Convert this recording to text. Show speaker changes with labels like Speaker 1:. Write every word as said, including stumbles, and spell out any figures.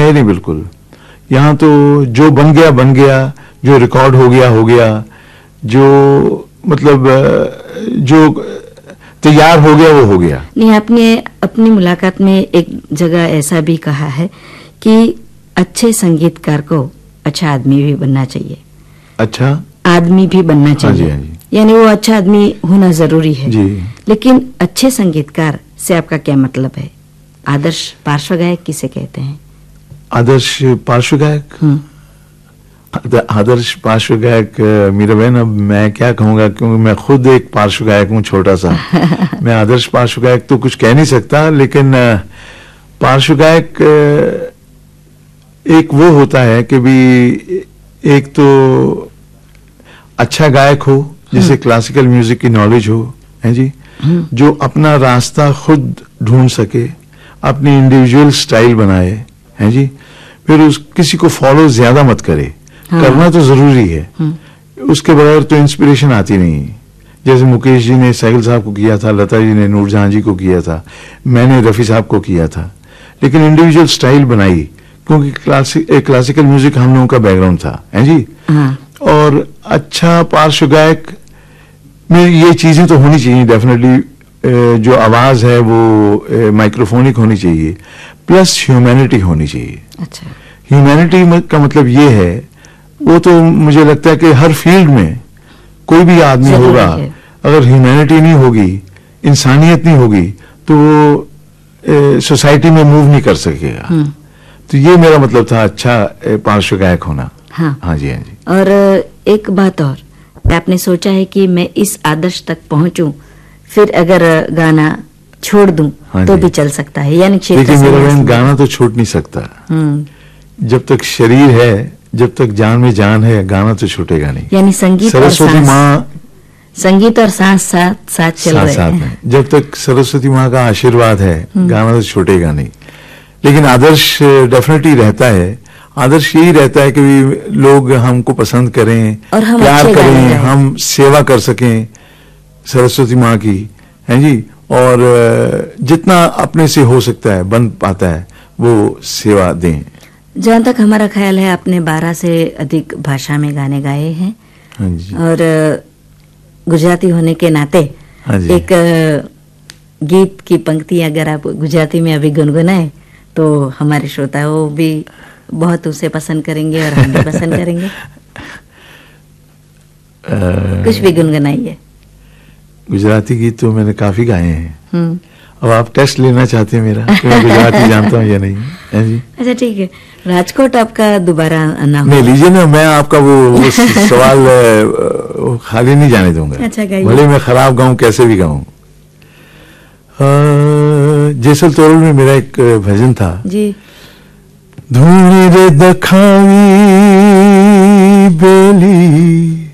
Speaker 1: ही नहीं बिल्कुल। यहाँ तो जो बन गया बन गया, जो रिकॉर्ड हो गया हो गया, जो मतलब जो तैयार हो गया वो हो गया।
Speaker 2: नहीं, आपने अपनी मुलाकात में एक जगह ऐसा भी कहा है कि अच्छे संगीतकार को अच्छा आदमी भी बनना चाहिए।
Speaker 1: अच्छा
Speaker 2: आदमी भी बनना चाहिए।
Speaker 1: हाँ जी, हाँ जी।
Speaker 2: यानी वो अच्छा आदमी होना जरूरी है
Speaker 1: जी।
Speaker 2: लेकिन अच्छे संगीतकार से आपका क्या मतलब है? आदर्श पार्श्व गायक किसे कहते हैं?
Speaker 1: आदर्श पार्श्व गायक, आदर्श पार्श्व गायक मीरा बहन, अब मैं क्या कहूंगा, क्योंकि मैं खुद एक पार्श्व गायक हूँ छोटा सा। मैं आदर्श पार्श्व गायक तो कुछ कह नहीं सकता, लेकिन पार्श्व गायक एक वो होता है कि भी एक तो अच्छा गायक हो जिसे क्लासिकल म्यूजिक की नॉलेज हो, है जी, जो अपना रास्ता खुद ढूंढ सके, अपनी इंडिविजुअल स्टाइल बनाए, है जी, फिर उस किसी को फॉलो ज्यादा मत करे। हाँ। करना तो जरूरी है, उसके बगैर तो इंस्पिरेशन आती नहीं। जैसे मुकेश जी ने सैगल साहब को किया था, लता जी ने नूरजहां जी को किया था, मैंने रफी साहब को किया था, लेकिन इंडिविजुअल स्टाइल बनाई, क्योंकि क्लासिक क्लासिकल म्यूजिक हम लोगों का बैकग्राउंड था, है जी। हाँ। और अच्छा पार्श्व गायक में ये चीजें तो होनी चाहिए डेफिनेटली। जो आवाज है वो माइक्रोफोनिक होनी चाहिए, प्लस ह्यूमैनिटी होनी चाहिए।
Speaker 2: अच्छा।
Speaker 1: ह्यूमैनिटी का मतलब ये है, वो तो मुझे लगता है कि हर फील्ड में कोई भी आदमी होगा, अगर ह्यूमैनिटी नहीं होगी, इंसानियत नहीं होगी, तो वो सोसाइटी में मूव नहीं कर सकेगा। तो ये मेरा मतलब था अच्छा पार्श्व गायक होना।
Speaker 2: हाँ।
Speaker 1: हाँ जी, हाँ जी।
Speaker 2: और एक बात और, आपने सोचा है कि मैं इस आदर्श तक पहुंचूं, फिर अगर गाना छोड़ दूं हाँ तो भी चल सकता है? यानी
Speaker 1: देखिए मेरा बहन, गाना तो छूट नहीं सकता। जब तक शरीर है, जब तक जान में जान है, गाना तो छूटेगा नहीं।
Speaker 2: यानी संगीत
Speaker 1: सरस्वती माँ,
Speaker 2: संगीत और सांस साथ साथ चल रहे हैं।
Speaker 1: जब तक सरस्वती माँ का आशीर्वाद है, गाना तो छूटेगा नहीं। लेकिन आदर्श डेफिनेटली रहता है। आदर्श यही रहता है कि लोग हमको पसंद करें और हम प्यार करें, हम सेवा कर सकें सरस्वती माँ की, है जी, और जितना अपने से हो सकता है, बन पाता है, वो सेवा दें।
Speaker 2: जहाँ तक हमारा ख्याल है, आपने बारह से अधिक भाषा में गाने गाए हैं।
Speaker 1: हाँ जी।
Speaker 2: और गुजराती होने के नाते
Speaker 1: हाँ जी।
Speaker 2: एक गीत की पंक्ति अगर आप गुजराती में अभी गुनगुनाए तो हमारे श्रोता वो भी बहुत उसे पसंद करेंगे और हम भी पसंद करेंगे। कुछ भी गुनगुनाइए।
Speaker 1: गुजराती गीत तो मैंने काफी गाए हैं। अब आप टेस्ट लेना चाहते हैं मेरा कि मैं गुजराती जानता हूँ या नहीं, है जी?
Speaker 2: अच्छा ठीक है, राजकोट आपका दोबारा आना हो।
Speaker 1: नहीं लीजिए ना, मैं आपका वो, वो सवाल खाली नहीं जाने दूंगा।
Speaker 2: अच्छा गाइए।
Speaker 1: भले मैं खराब गाऊं, कैसे भी गाऊं। जैसल तोरल में मेरा एक भजन था
Speaker 2: जी।
Speaker 1: धूनी रे दखावी बेली